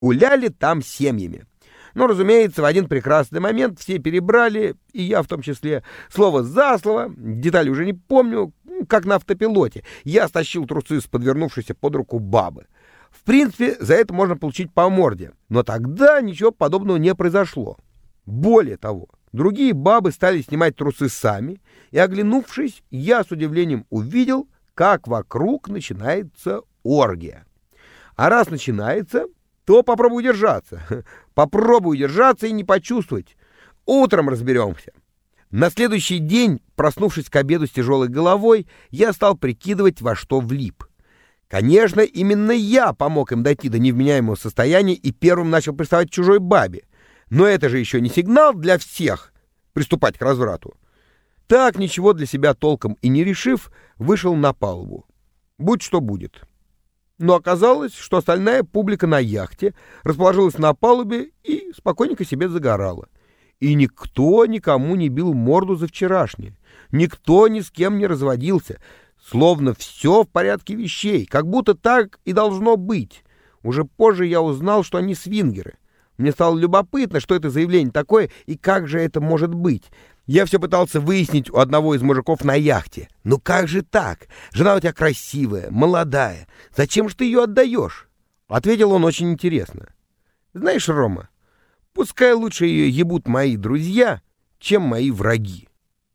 Гуляли там семьями. Но, разумеется, в один прекрасный момент все перебрали, и я в том числе, слово за слово, детали уже не помню, как на автопилоте. Я стащил трусы с подвернувшейся под руку бабы. В принципе, за это можно получить по морде, но тогда ничего подобного не произошло. Более того, другие бабы стали снимать трусы сами, и, оглянувшись, я с удивлением увидел, как вокруг начинается оргия. А раз начинается, то попробуй удержаться. Попробуй удержаться и не почувствовать. Утром разберемся. На следующий день, проснувшись к обеду с тяжелой головой, я стал прикидывать, во что влип. Конечно, именно я помог им дойти до невменяемого состояния и первым начал приставать к чужой бабе. Но это же еще не сигнал для всех приступать к разврату. Так, ничего для себя толком и не решив, вышел на палубу. Будь что будет. Но оказалось, что остальная публика на яхте расположилась на палубе и спокойненько себе загорала. И никто никому не бил морду за вчерашнее. Никто ни с кем не разводился. Словно все в порядке вещей, как будто так и должно быть. Уже позже я узнал, что они свингеры. Мне стало любопытно, что это заявление такое и как же это может быть. Я все пытался выяснить у одного из мужиков на яхте. Ну как же так? Жена у тебя красивая, молодая. Зачем же ты ее отдаешь? Ответил он очень интересно. Знаешь, Рома, пускай лучше ее ебут мои друзья, чем мои враги.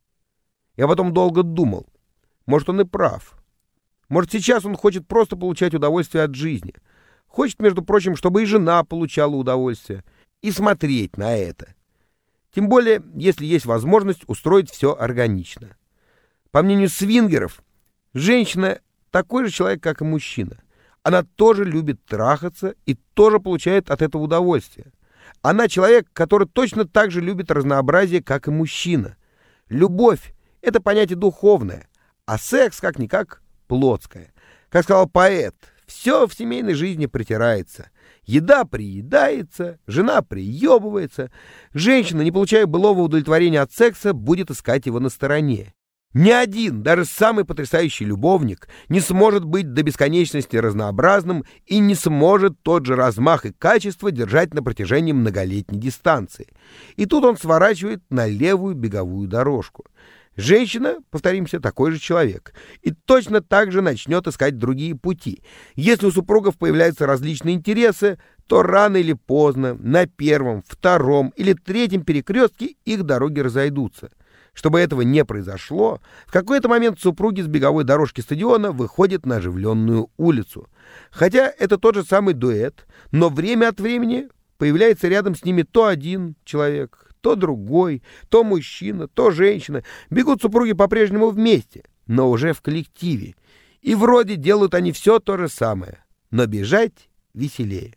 Я потом долго думал. Может, он и прав. Может, сейчас он хочет просто получать удовольствие от жизни. Хочет, между прочим, чтобы и жена получала удовольствие. И смотреть на это. Тем более, если есть возможность устроить все органично. По мнению свингеров, женщина такой же человек, как и мужчина. Она тоже любит трахаться и тоже получает от этого удовольствие. Она человек, который точно так же любит разнообразие, как и мужчина. Любовь — это понятие духовное, а секс, как-никак, плотское. Как сказал поэт, все в семейной жизни притирается. Еда приедается, жена приебывается. Женщина, не получая былого удовлетворения от секса, будет искать его на стороне. Ни один, даже самый потрясающий любовник, не сможет быть до бесконечности разнообразным и не сможет тот же размах и качество держать на протяжении многолетней дистанции. И тут он сворачивает на левую беговую дорожку. Женщина, повторимся, такой же человек, и точно так же начнет искать другие пути. Если у супругов появляются различные интересы, то рано или поздно на первом, втором или третьем перекрестке их дороги разойдутся. Чтобы этого не произошло, в какой-то момент супруги с беговой дорожки стадиона выходят на оживленную улицу. Хотя это тот же самый дуэт, но время от времени появляется рядом с ними то один человек, то другой, то мужчина, то женщина. Бегут супруги по-прежнему вместе, но уже в коллективе. И вроде делают они все то же самое, но бежать веселее.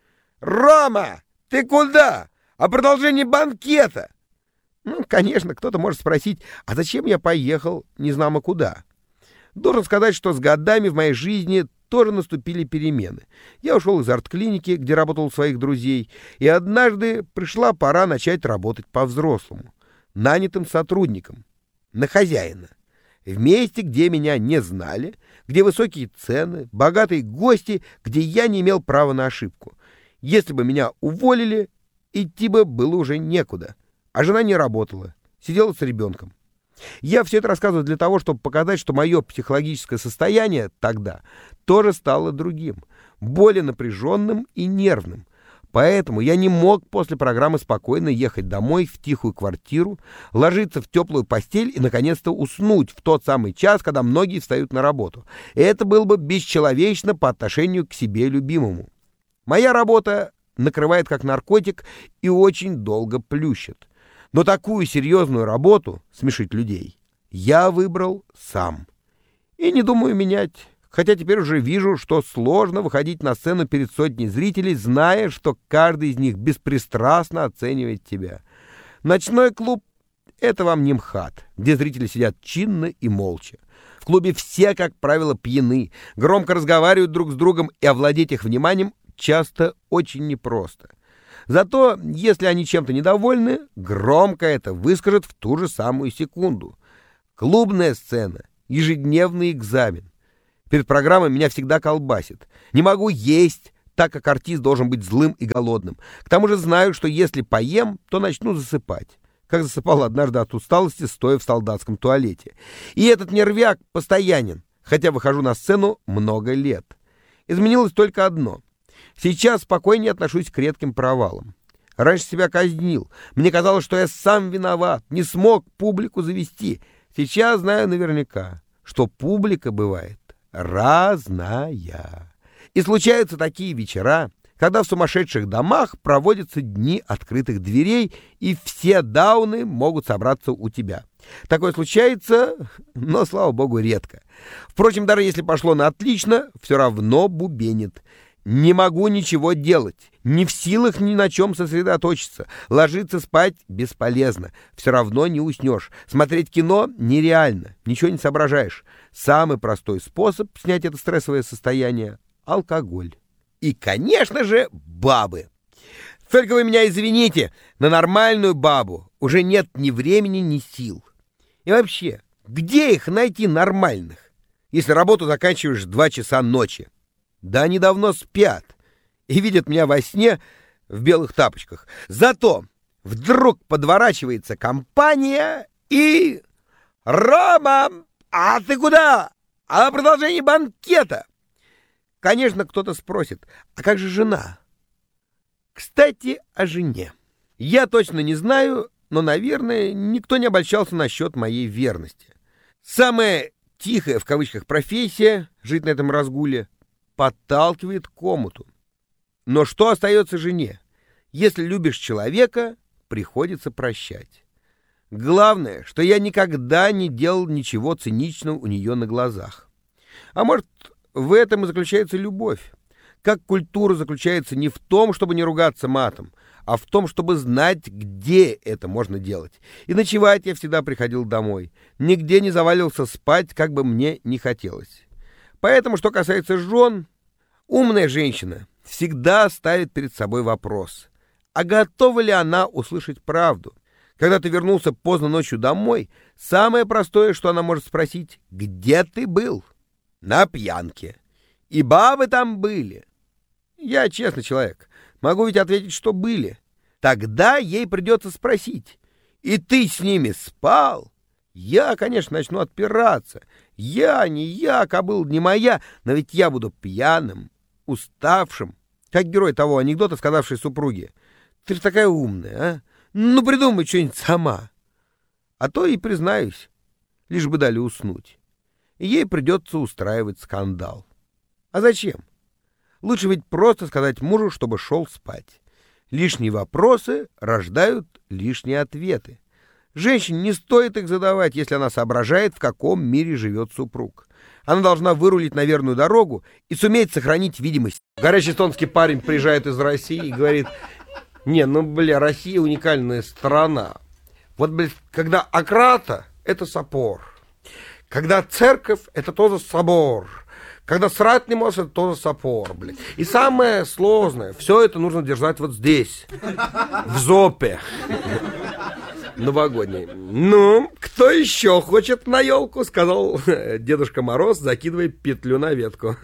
«Рома, ты куда? А продолжение банкета?» Ну, конечно, кто-то может спросить, а зачем я поехал незнамо куда? Должен сказать, что с годами в моей жизни тоже наступили перемены. Я ушел из арт-клиники, где работал у своих друзей, и однажды пришла пора начать работать по-взрослому, нанятым сотрудником, на хозяина. В месте, где меня не знали, где высокие цены, богатые гости, где я не имел права на ошибку. Если бы меня уволили, идти бы было уже некуда, а жена не работала, сидела с ребенком. Я все это рассказываю для того, чтобы показать, что мое психологическое состояние тогда тоже стало другим, более напряженным и нервным. Поэтому я не мог после программы спокойно ехать домой в тихую квартиру, ложиться в теплую постель и, наконец-то, уснуть в тот самый час, когда многие встают на работу. Это было бы бесчеловечно по отношению к себе любимому. Моя работа накрывает как наркотик и очень долго плющит. Но такую серьезную работу, смешить людей, я выбрал сам. И не думаю менять, хотя теперь уже вижу, что сложно выходить на сцену перед сотней зрителей, зная, что каждый из них беспристрастно оценивает тебя. Ночной клуб — это вам не МХАТ, где зрители сидят чинно и молча. В клубе все, как правило, пьяны, громко разговаривают друг с другом, и овладеть их вниманием часто очень непросто. Зато, если они чем-то недовольны, громко это выскажут в ту же самую секунду. Клубная сцена — ежедневный экзамен. Перед программой меня всегда колбасит. Не могу есть, так как артист должен быть злым и голодным. К тому же знаю, что если поем, то начну засыпать. Как засыпал однажды от усталости, стоя в солдатском туалете. И этот нервяк постоянен, хотя выхожу на сцену много лет. Изменилось только одно. Сейчас спокойнее отношусь к редким провалам. Раньше себя казнил. Мне казалось, что я сам виноват, не смог публику завести. Сейчас знаю наверняка, что публика бывает разная. И случаются такие вечера, когда в сумасшедших домах проводятся дни открытых дверей, и все дауны могут собраться у тебя. Такое случается, но, слава богу, редко. Впрочем, даже если пошло на отлично, все равно бубенит. Не могу ничего делать, не в силах ни на чем сосредоточиться. Ложиться спать бесполезно, все равно не уснешь. Смотреть кино нереально, ничего не соображаешь. Самый простой способ снять это стрессовое состояние — алкоголь. И, конечно же, бабы. Только вы меня извините, на нормальную бабу уже нет ни времени, ни сил. И вообще, где их найти нормальных, если работу заканчиваешь в 2 часа ночи? Да они давно спят и видят меня во сне в белых тапочках. Зато вдруг подворачивается компания и... «Рома, а ты куда? А продолжение банкета?» Конечно, кто-то спросит, а как же жена? Кстати, о жене. Я точно не знаю, но, наверное, никто не обольщался насчет моей верности. Самая «тихая» в кавычках профессия, жить на этом разгуле, подталкивает к омуту. Но что остается жене? Если любишь человека, приходится прощать. Главное, что я никогда не делал ничего циничного у нее на глазах. А может, в этом и заключается любовь. Как культура заключается не в том, чтобы не ругаться матом, а в том, чтобы знать, где это можно делать. И ночевать я всегда приходил домой. Нигде не заваливался спать, как бы мне не хотелось. Поэтому, что касается жен, умная женщина всегда ставит перед собой вопрос, а готова ли она услышать правду? Когда ты вернулся поздно ночью домой, самое простое, что она может спросить: где ты был? На пьянке. И бабы там были. Я честный человек, могу ведь ответить, что были. Тогда ей придется спросить: и ты с ними спал? Я, конечно, начну отпираться. Я, не я, кобыла не моя, но ведь я буду пьяным, уставшим, как герой того анекдота, сказавший супруге: ты же такая умная, а? Ну, придумай что-нибудь сама. А то и признаюсь, лишь бы дали уснуть. И ей придется устраивать скандал. А зачем? Лучше ведь просто сказать мужу, чтобы шел спать. Лишние вопросы рождают лишние ответы. Женщине не стоит их задавать, если она соображает, в каком мире живет супруг. Она должна вырулить на верную дорогу и суметь сохранить видимость. Горячий эстонский парень приезжает из России и говорит: не, ну, бля, Россия уникальная страна. Вот, бля, когда Акрата — это собор. Когда церковь — это тоже собор. Когда срать не можешь, это тоже собор, блядь. И самое сложное, все это нужно держать вот здесь, в зопе. Новогодний. Ну, кто еще хочет на елку? Сказал Дедушка Мороз, закидывая петлю на ветку.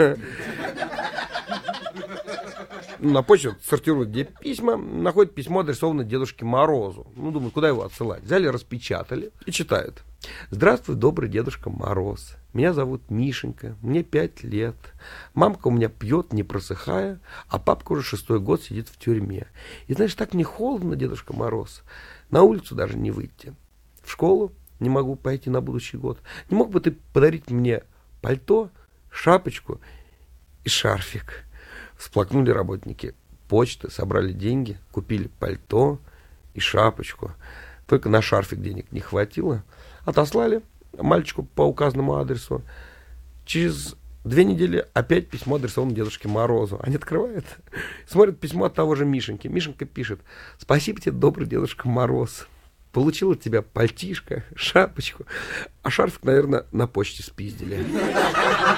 На почту сортируют где письма, находят письмо, адресованное Дедушке Морозу. Ну, думаю, куда его отсылать? Взяли, распечатали и читают. Здравствуй, добрый Дедушка Мороз. Меня зовут Мишенька, мне 5 лет. Мамка у меня пьет, не просыхая, а папка уже 6-й год сидит в тюрьме. И знаешь, так мне холодно, Дедушка Мороз. На улицу даже не выйти. В школу не могу пойти на будущий год. Не мог бы ты подарить мне пальто, шапочку и шарфик? Всплакнули работники почты, собрали деньги, купили пальто и шапочку. Только на шарфик денег не хватило. Отослали мальчику по указанному адресу. Через 2 недели опять письмо адресовано Дедушке Морозу. Они открывают, смотрят письмо от того же Мишеньки. Мишенька пишет: спасибо тебе, добрый Дедушка Мороз. Получил от тебя пальтишко, шапочку, а шарфик, наверное, на почте спиздили.